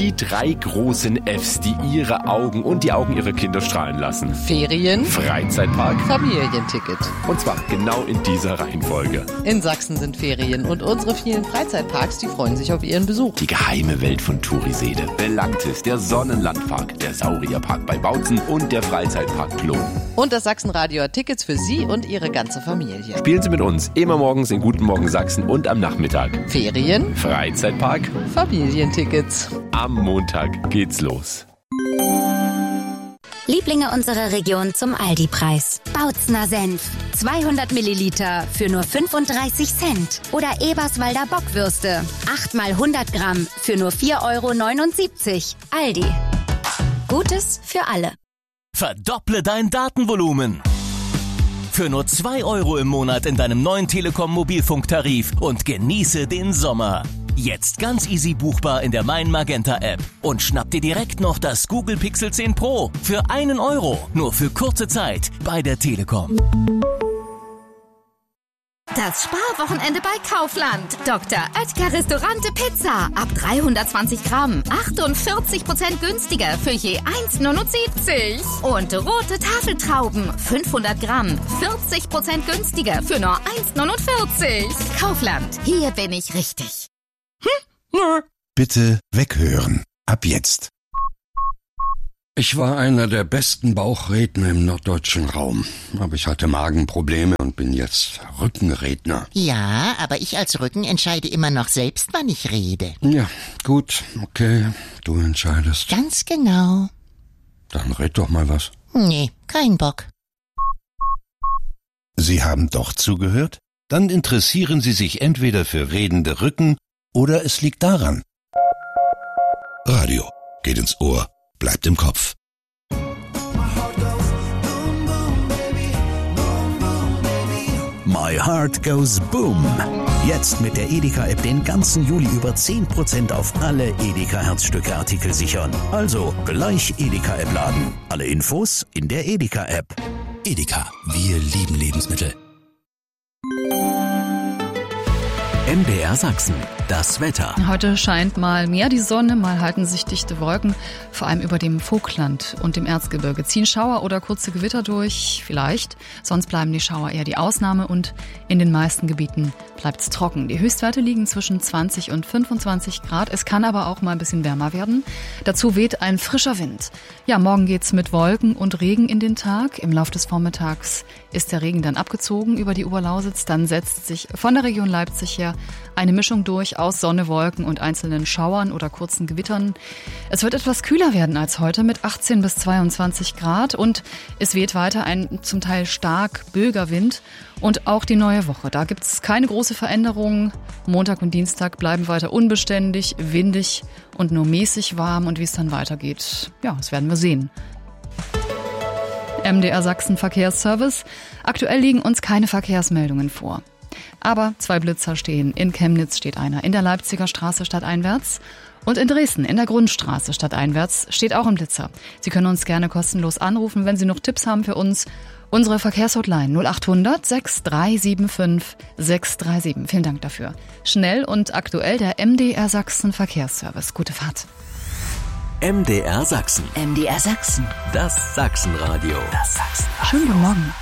Die 3 großen Fs, die ihre Augen und die Augen ihrer Kinder strahlen lassen. Ferien, Freizeitpark, Familienticket. und zwar genau in dieser Reihenfolge. In Sachsen sind Ferien und unsere vielen Freizeitparks, die freuen sich auf ihren Besuch. Die geheime Welt von Turiseede, Belangtis, der Sonnenlandpark, der Saurierpark bei Bautzen und der Freizeitpark Klon. Und das Sachsenradio hat Tickets für Sie und Ihre ganze Familie. Spielen Sie mit uns immer morgens in Guten Morgen Sachsen und am Nachmittag. Ferien, Freizeitpark, Familientickets. am Montag geht's los. Lieblinge unserer Region zum Aldi-Preis. Bautzner Senf. 200 Milliliter für nur 35 Cent. Oder Eberswalder Bockwürste. 8 mal 100 Gramm für nur 4,79 €. Aldi. Gutes für alle. Verdopple dein Datenvolumen. Für nur 2 € im Monat in deinem neuen Telekom-Mobilfunktarif und genieße den Sommer. Jetzt ganz easy buchbar in der Mein Magenta App. Und schnapp dir direkt noch das Google Pixel 10 Pro für 1 €. Nur für kurze Zeit bei der Telekom. Das Sparwochenende bei Kaufland. Dr. Oetker Restaurante Pizza. Ab 320 Gramm. 48% günstiger für je 1,79 €. Und rote Tafeltrauben. 500 Gramm. 40% günstiger für nur 1,49 €. Kaufland. Hier bin ich richtig. Bitte weghören. Ab jetzt. Ich war einer der besten Bauchredner im norddeutschen Raum. Aber ich hatte Magenprobleme und bin jetzt Rückenredner. Ja, aber ich als Rücken entscheide immer noch selbst, wann ich rede. Ja, gut, okay, du entscheidest. Ganz genau. Dann red doch mal was. Nee, kein Bock. Sie haben doch zugehört? Dann interessieren Sie sich entweder für redende Rücken oder es liegt daran. Radio geht ins Ohr, bleibt im Kopf. My Heart Goes Boom. Jetzt mit der Edeka-App den ganzen Juli über 10% auf alle Edeka-Herzstücke-Artikel sichern. Also gleich Edeka-App laden. Alle Infos in der Edeka-App. Edeka, wir lieben Lebensmittel. MDR Sachsen, das Wetter. Heute scheint mal mehr die Sonne, mal halten sich dichte Wolken. Vor allem über dem Vogtland und dem Erzgebirge ziehen Schauer oder kurze Gewitter durch, vielleicht. Sonst bleiben die Schauer eher die Ausnahme und in den meisten Gebieten bleibt es trocken. Die Höchstwerte liegen zwischen 20 und 25 Grad. Es kann aber auch mal ein bisschen wärmer werden. Dazu weht ein frischer Wind. Ja, morgen geht's mit Wolken und Regen in den Tag. Im Laufe des Vormittags ist der Regen dann abgezogen über die Oberlausitz. Dann setzt sich von der Region Leipzig her eine Mischung durch aus Sonne, Wolken und einzelnen Schauern oder kurzen Gewittern. Es wird etwas kühler werden als heute mit 18 bis 22 Grad und es weht weiter ein zum Teil stark böiger Wind. Und auch die neue Woche, da gibt es keine große Veränderung. Montag und Dienstag bleiben weiter unbeständig, windig und nur mäßig warm. Und wie es dann weitergeht, ja, das werden wir sehen. MDR Sachsen Verkehrsservice. Aktuell liegen uns keine Verkehrsmeldungen vor. Aber 2 Blitzer stehen. In Chemnitz steht einer, in der Leipziger Straße stadteinwärts. Und in Dresden, in der Grundstraße stadteinwärts, steht auch ein Blitzer. Sie können uns gerne kostenlos anrufen, wenn Sie noch Tipps haben für uns. Unsere Verkehrshotline 0800 6375 637. Vielen Dank dafür. Schnell und aktuell der MDR Sachsen Verkehrsservice. Gute Fahrt. MDR Sachsen. MDR Sachsen. Das Sachsenradio. Das Sachsenradio. Schönen guten Morgen.